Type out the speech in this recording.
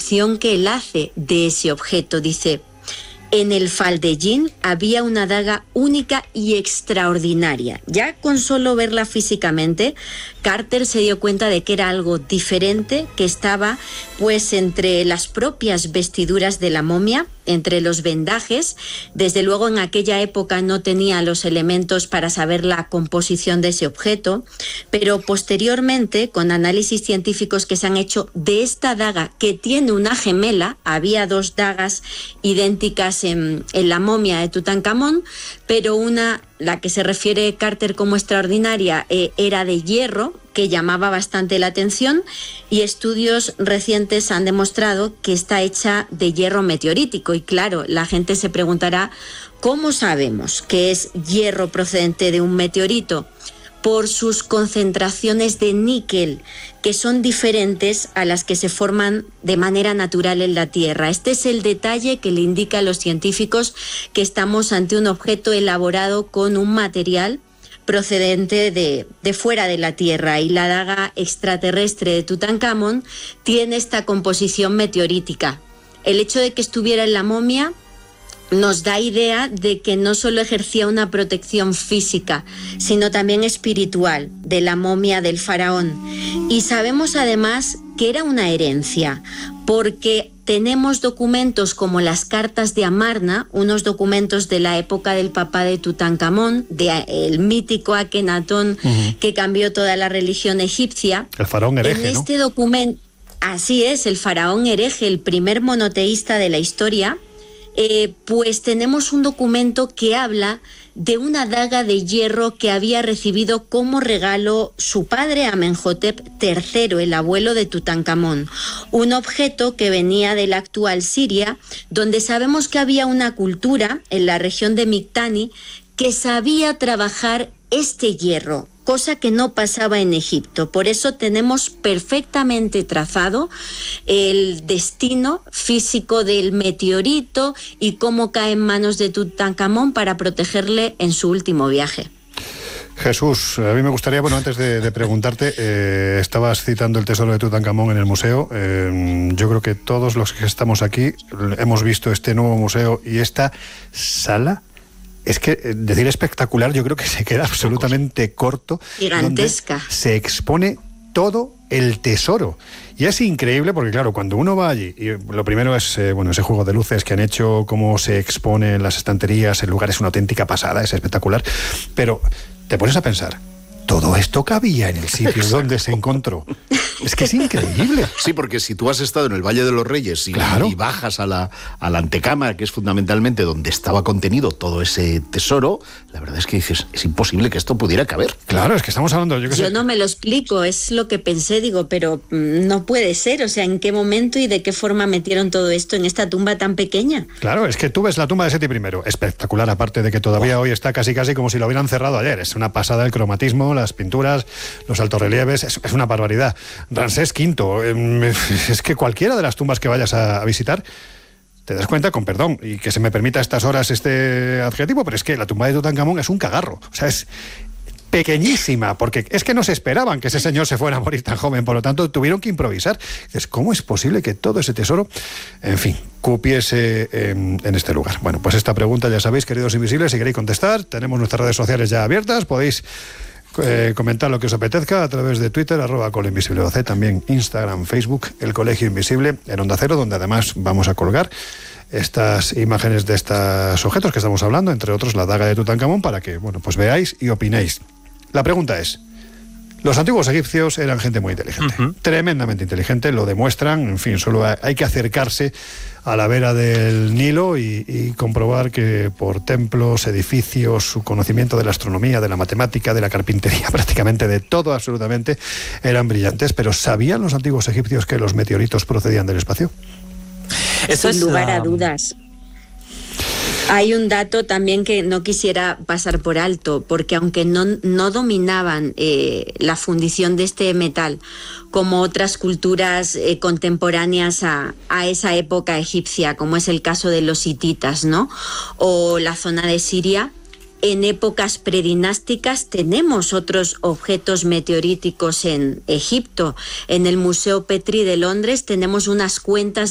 descripción que él hace de ese objeto. Dice: en el faldellín había una daga única y extraordinaria. Ya con solo verla físicamente, Carter se dio cuenta de que era algo diferente, que estaba pues entre las propias vestiduras de la momia, entre los vendajes. Desde luego en aquella época no tenía los elementos para saber la composición de ese objeto, pero posteriormente, con análisis científicos que se han hecho de esta daga, que tiene una gemela, había dos dagas idénticas en la momia de Tutankamón, pero una, la que se refiere Carter como extraordinaria, era de hierro, que llamaba bastante la atención, y estudios recientes han demostrado que está hecha de hierro meteorítico. Y claro, la gente se preguntará, ¿cómo sabemos que es hierro procedente de un meteorito? Por sus concentraciones de níquel, que son diferentes a las que se forman de manera natural en la Tierra. Este es el detalle que le indica a los científicos que estamos ante un objeto elaborado con un material procedente de fuera de la Tierra, y la daga extraterrestre de Tutankamón tiene esta composición meteorítica. El hecho de que estuviera en la momia nos da idea de que no solo ejercía una protección física, sino también espiritual de la momia del faraón. Y sabemos además que era una herencia, porque tenemos documentos como las cartas de Amarna, unos documentos de la época del papá de Tutankamón, el mítico Akenatón, que cambió toda la religión egipcia. El faraón hereje, en este documento, así es, el faraón hereje, el primer monoteísta de la historia. Pues tenemos un documento que habla de una daga de hierro que había recibido como regalo su padre Amenhotep III, el abuelo de Tutankamón. Un objeto que venía de la actual Siria, donde sabemos que había una cultura en la región de Miktani que sabía trabajar este hierro, cosa que no pasaba en Egipto. Por eso tenemos perfectamente trazado el destino físico del meteorito y cómo cae en manos de Tutankamón para protegerle en su último viaje. Jesús, a mí me gustaría, bueno, antes de preguntarte, estabas citando el tesoro de Tutankamón en el museo. Yo creo que todos los que estamos aquí hemos visto este nuevo museo y esta sala. Es que decir espectacular, yo creo que se queda absolutamente corto. Gigantesca. Se expone todo el tesoro. Y es increíble porque, claro, cuando uno va allí, y lo primero es ese juego de luces que han hecho, cómo se expone en las estanterías, el lugar es una auténtica pasada, es espectacular. Pero te pones a pensar, todo esto cabía en el sitio donde se encontró. Es que es increíble. Sí, porque si tú has estado en el Valle de los Reyes y bajas a la antecámara, que es fundamentalmente donde estaba contenido todo ese tesoro, la verdad es que dices, es imposible que esto pudiera caber. Claro, es que estamos hablando... Yo no me lo explico, es lo que pensé, digo, pero no puede ser. O sea, ¿en qué momento y de qué forma metieron todo esto en esta tumba tan pequeña? Claro, es que tú ves la tumba de Seti I, espectacular, aparte de que todavía hoy está casi como si lo hubieran cerrado ayer. Es una pasada el cromatismo, las pinturas, los altorrelieves, es una barbaridad. Ramsés V, es que cualquiera de las tumbas que vayas a visitar, te das cuenta, con perdón, y que se me permita a estas horas este adjetivo, pero es que la tumba de Tutankamón es un cagarro. O sea, es pequeñísima, porque es que no se esperaban que ese señor se fuera a morir tan joven, por lo tanto tuvieron que improvisar. Dices, ¿cómo es posible que todo ese tesoro, en fin, cupiese en este lugar? Bueno, pues esta pregunta ya sabéis, queridos invisibles, si queréis contestar, tenemos nuestras redes sociales ya abiertas, podéis comentar lo que os apetezca a través de Twitter, @colinvisibleoc, también Instagram, Facebook, El Colegio Invisible, en Onda Cero, donde además vamos a colgar estas imágenes de estos objetos que estamos hablando, entre otros la daga de Tutankamón, para que, bueno, pues veáis y opinéis. La pregunta es, los antiguos egipcios eran gente muy inteligente, tremendamente inteligente, lo demuestran, en fin, solo hay que acercarse a la vera del Nilo y comprobar que por templos, edificios, su conocimiento de la astronomía, de la matemática, de la carpintería, prácticamente de todo, absolutamente, eran brillantes. Pero ¿sabían los antiguos egipcios que los meteoritos procedían del espacio? Sin lugar a dudas. Hay un dato también que no quisiera pasar por alto, porque aunque no dominaban la fundición de este metal como otras culturas contemporáneas a esa época egipcia, como es el caso de los hititas, ¿no? O la zona de Siria, en épocas predinásticas tenemos otros objetos meteoríticos en Egipto. En el Museo Petrie de Londres tenemos unas cuentas